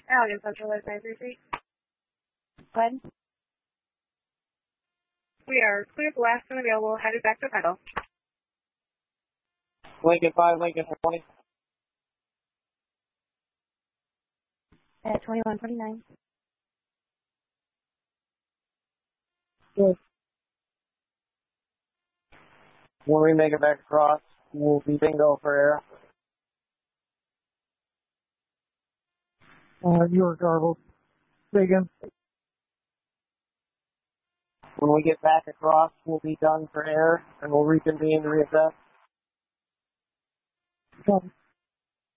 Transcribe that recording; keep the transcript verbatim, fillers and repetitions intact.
Alligator Central Life nine three three. Glenn? We are clear the last one available, headed back to Pedal. Lincoln five, Lincoln twenty. At twenty-one twenty-nine. Good. When we make it back across, we'll be bingo for air. Uh, you were garbled. Say again. When we get back across, we'll be done for air, and we'll reconvene to reassess. Copy.